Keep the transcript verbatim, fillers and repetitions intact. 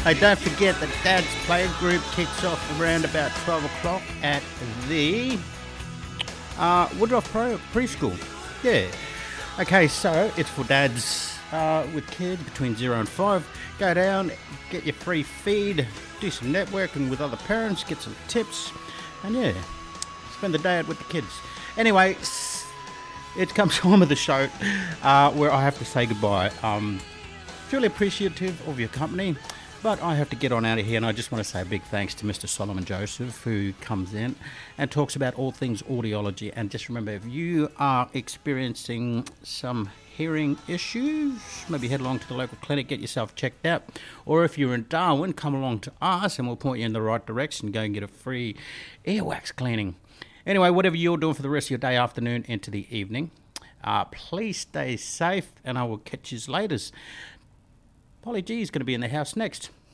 Hey, don't forget that Dad's Play Group kicks off around about twelve o'clock at the uh, Woodruff Pro Preschool. Yeah. Okay, so it's for dads uh, with kids between zero and five. Go down, get your free feed, do some networking with other parents, get some tips, and yeah, spend the day out with the kids. Anyway, it comes time of the show uh, where I have to say goodbye. Um, truly appreciative of your company. But I have to get on out of here, and I just want to say a big thanks to Mister Solomon Joseph, who comes in and talks about all things audiology. And just remember, if you are experiencing some hearing issues, maybe head along to the local clinic, get yourself checked out. Or if you're in Darwin, come along to us, and we'll point you in the right direction. Go and get a free earwax cleaning. Anyway, whatever you're doing for the rest of your day, afternoon, into the evening, uh, please stay safe, and I will catch you later. Polly G is going to be in the house next.